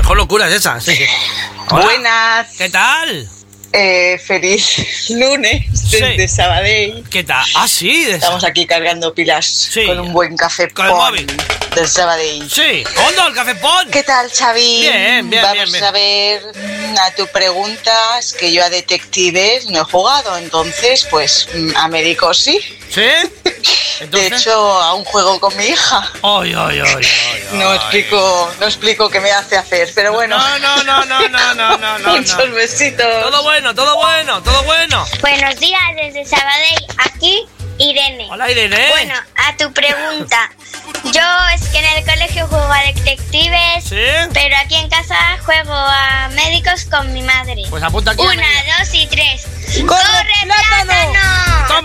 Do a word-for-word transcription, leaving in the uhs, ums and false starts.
mejor locura es esa, sí. Hola. Buenas. ¿Qué tal? Eh, feliz lunes desde Sí. Sabadell. ¿Qué tal? Ah, sí. De... Estamos aquí cargando pilas Sí. con un buen café Con el pon móvil. de Sabadell. Sí. ¿Hondo el café pon? ¿Qué tal, Xavi? Bien, bien, Vamos bien, bien. a ver mm, a tu pregunta. Es que yo a detectives no he jugado, entonces, pues, mm, a médicos sí. ¿Sí? De Entonces... hecho, aún juego con mi hija. Ay, ay, ay, ay, No ay. explico, no explico qué me hace hacer, pero bueno. No, no, no, no, no, no, no, no. Muchos besitos. Todo bueno, todo bueno, todo bueno. Buenos días desde Sabadell, aquí Irene. Hola, Irene. Bueno, a tu pregunta. Yo es que en el colegio juego a detectives, ¿Sí? pero aquí en casa juego a médicos con mi madre. Pues apunta aquí. Una, dos y tres. ¡Corre, ¡Corre, plátano! plátano!